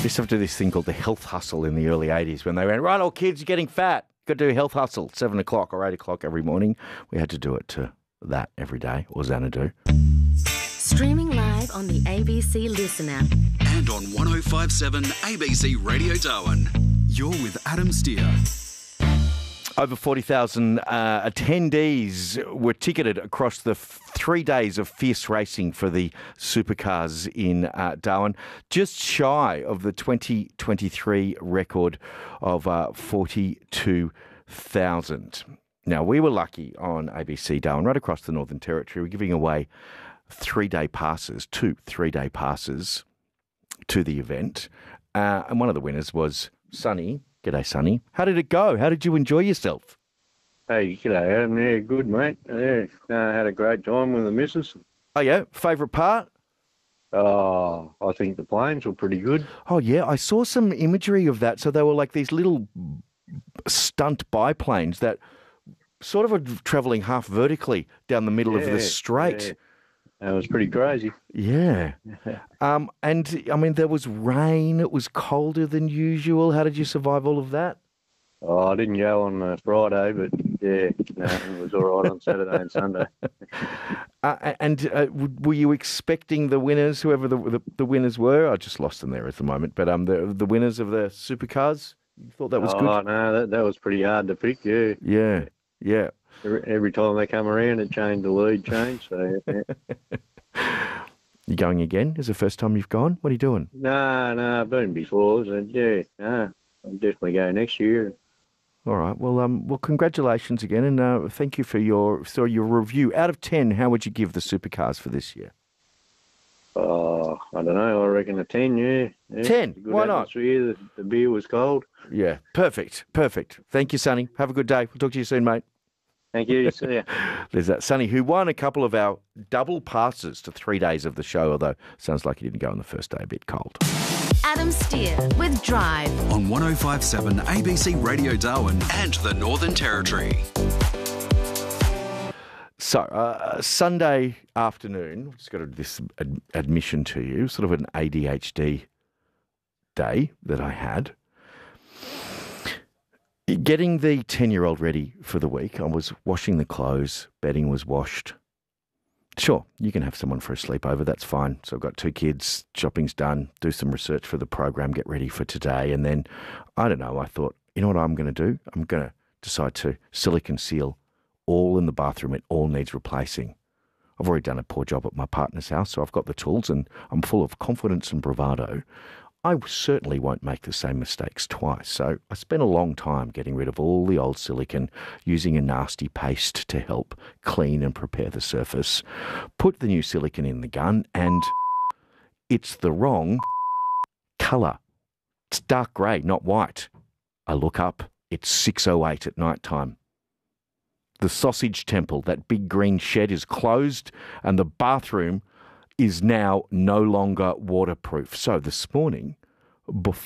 Used to have to do this thing called the health hustle in the early 80s when they went, right, all kids, you're getting fat. Got to do health hustle, 7 o'clock or 8 o'clock every morning. We had to do it to that every day, or Xanadu. Streaming live on the ABC Listen app. And on 1057 ABC Radio Darwin. You're with Adam Steer. Over 40,000 attendees were ticketed across the 3 days of fierce racing for the supercars in Darwin, just shy of the 2023 record of 42,000. Now, we were lucky on ABC Darwin, right across the Northern Territory. We're giving away 3-day passes, 2 3-day passes to the event. And one of the winners was Sonny. G'day, Sonny. How did it go? How did you enjoy yourself? Hey, g'day, Adam. Yeah, good, mate. Yeah, had a great time with the missus. Oh, yeah? Favourite part? Oh, I think the planes were pretty good. Oh, yeah. I saw some imagery of that. So they were like these little stunt biplanes that sort of were travelling half vertically down the middle of the straight. Yeah. That was pretty crazy. Yeah. And, I mean, there was rain. It was colder than usual. How did you survive all of that? Oh, I didn't go on Friday, but, yeah, no, it was all right on Saturday and Sunday. Were you expecting the winners, whoever the winners were? I just lost them there at the moment. But the winners of the supercars, you thought that was good? Oh, no, that was pretty hard to pick, yeah. Yeah, yeah. Every time they come around, it changed, the lead changed. So, yeah. You going again? Is it the first time you've gone? What are you doing? No, I've been before. So, yeah, I'll definitely go next year. All right. Well, congratulations again, and thank you for your review. Out of 10, how would you give the supercars for this year? Oh, I don't know. I reckon a 10, yeah. 10? Why not? The beer was cold. Yeah, perfect. Thank you, Sonny. Have a good day. We'll talk to you soon, mate. Thank you. See ya. There's that Sonny who won a couple of our double passes to 3 days of the show, although sounds like he didn't go on the first day, a bit cold. Adam Steer with Drive. On 1057 ABC Radio Darwin and the Northern Territory. So, Sunday afternoon, just got this admission to you, sort of an ADHD day that I had. Getting the 10-year-old ready for the week, I was washing the clothes, bedding was washed. Sure, you can have someone for a sleepover, that's fine. So I've got 2 kids, shopping's done, do some research for the program, get ready for today. And then, I don't know, I thought, you know what I'm going to do? I'm going to decide to silicone seal all in the bathroom. It all needs replacing. I've already done a poor job at my partner's house, so I've got the tools and I'm full of confidence and bravado. I certainly won't make the same mistakes twice. So I spent a long time getting rid of all the old silicone, using a nasty paste to help clean and prepare the surface. Put the new silicone in the gun and it's the wrong colour. It's dark grey, not white. I look up, it's 6:08 at night time. The sausage temple, that big green shed, is closed and the bathroom is now no longer waterproof. So this morning, before